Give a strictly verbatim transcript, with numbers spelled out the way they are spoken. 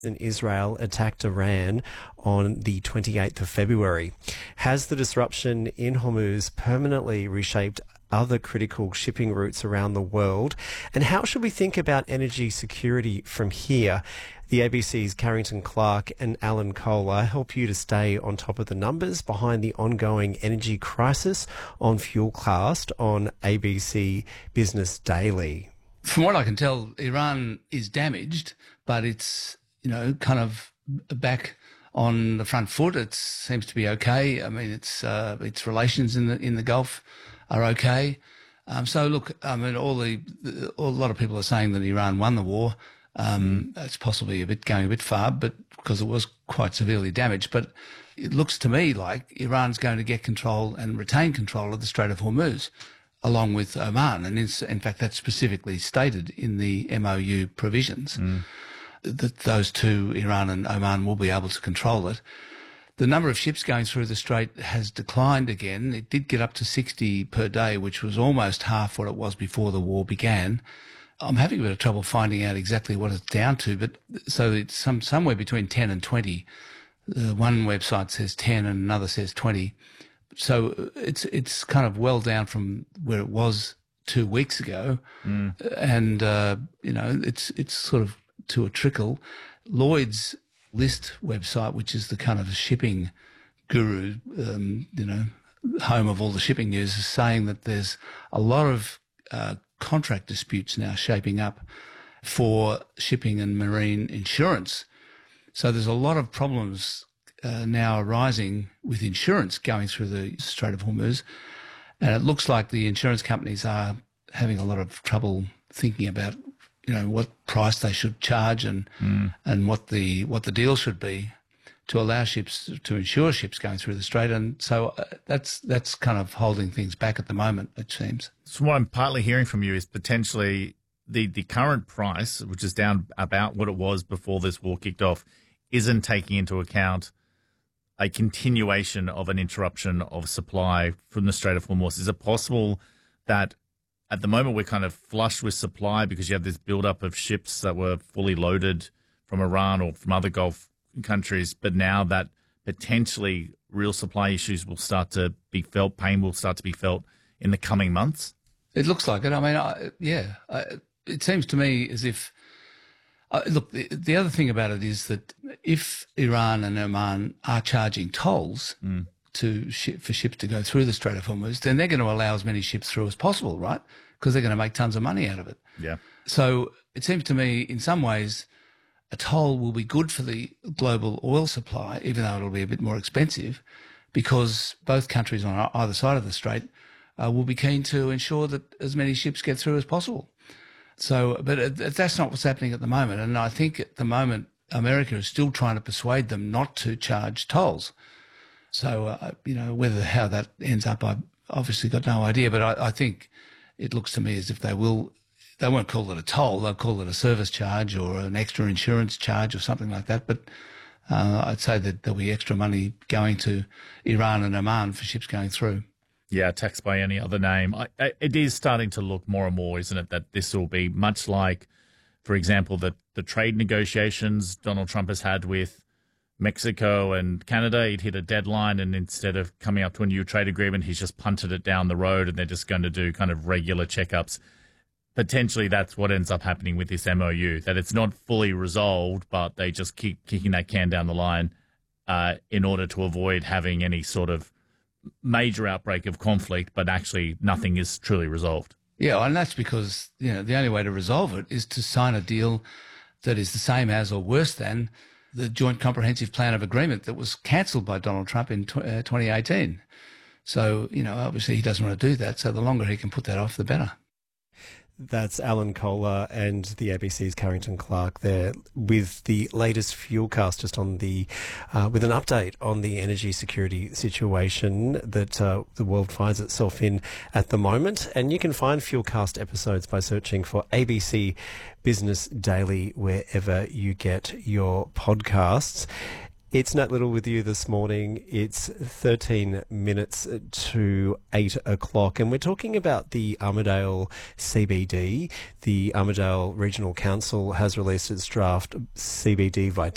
and Israel attacked Iran on the twenty-eighth of February. Has the disruption in Hormuz permanently reshaped other critical shipping routes around the world? And how should we think about energy security from here? The A B C's Carrington Clark and Alan Kohler help you to stay on top of the numbers behind the ongoing energy crisis on Fuelcast on A B C Business Daily. From what I can tell, Iran is damaged, but it's, you know, kind of back on the front foot. It seems to be okay. I mean, it's uh, its relations in the in the Gulf are okay. Um, so look, I mean, all the, the all, a lot of people are saying that Iran won the war. Um, it's possibly a bit going a bit far, but because it was quite severely damaged. But it looks to me like Iran's going to get control and retain control of the Strait of Hormuz, along with Oman. And in, in fact, that's specifically stated in the M O U provisions, mm. that those two, Iran and Oman, will be able to control it. The number of ships going through the strait has declined again. It did get up to sixty per day, which was almost half what it was before the war began. I'm having a bit of trouble finding out exactly what it's down to, but so it's some somewhere between ten and twenty. Uh, one website says ten and another says twenty. So it's it's kind of well down from where it was two weeks ago, mm. and uh, you know it's it's sort of to a trickle. Lloyd's List website, which is the kind of shipping guru, um, you know, home of all the shipping news, is saying that there's a lot of uh, contract disputes now shaping up for shipping and marine insurance. So there's a lot of problems uh, now arising with insurance going through the Strait of Hormuz. And it looks like the insurance companies are having a lot of trouble thinking about, you know, what price they should charge and mm. and what the what the deal should be to allow ships, to insure ships going through the strait. And so uh, that's that's kind of holding things back at the moment, it seems. So what I'm partly hearing from you is potentially the, the current price, which is down about what it was before this war kicked off, isn't taking into account a continuation of an interruption of supply from the Strait of Hormuz. Is it possible that at the moment we're kind of flush with supply because you have this buildup of ships that were fully loaded from Iran or from other Gulf countries, but now that potentially real supply issues will start to be felt, pain will start to be felt in the coming months? It looks like it. I mean, I, yeah, I, it seems to me as if, uh, look, the, the other thing about it is that if Iran and Oman are charging tolls mm. to ship, for ships to go through the Strait of Hormuz, then they're going to allow as many ships through as possible, right? Because they're going to make tons of money out of it. Yeah. So it seems to me, in some ways, a toll will be good for the global oil supply, even though it'll be a bit more expensive, because both countries on either side of the strait uh, will be keen to ensure that as many ships get through as possible. So, but that's not what's happening at the moment. And I think at the moment, America is still trying to persuade them not to charge tolls. So, uh, you know, whether how that ends up, I've obviously got no idea, but I, I think it looks to me as if they will. They won't call it a toll, they'll call it a service charge or an extra insurance charge or something like that. But uh, I'd say that there'll be extra money going to Iran and Oman for ships going through. Yeah, taxed by any other name. I, I, it is starting to look more and more, isn't it, that this will be much like, for example, the, the trade negotiations Donald Trump has had with Mexico and Canada. He'd hit a deadline, and instead of coming up to a new trade agreement, he's just punted it down the road, and they're just going to do kind of regular checkups. Potentially that's what ends up happening with this M O U, that it's not fully resolved, but they just keep kicking that can down the line uh, in order to avoid having any sort of major outbreak of conflict, but actually nothing is truly resolved. Yeah, and that's because, you know, the only way to resolve it is to sign a deal that is the same as or worse than the Joint Comprehensive Plan of Agreement that was cancelled by Donald Trump in twenty eighteen. So, you know, obviously he doesn't want to do that, so the longer he can put that off, the better. That's Alan Kohler and the A B C's Carrington Clark there with the latest Fuelcast, just on the uh, with an update on the energy security situation that uh, the world finds itself in at the moment. And you can find Fuelcast episodes by searching for A B C Business Daily wherever you get your podcasts. It's Nat Little with you this morning. It's thirteen minutes to eight o'clock, and we're talking about the Armidale C B D. The Armidale Regional Council has released its draft C B D Vitality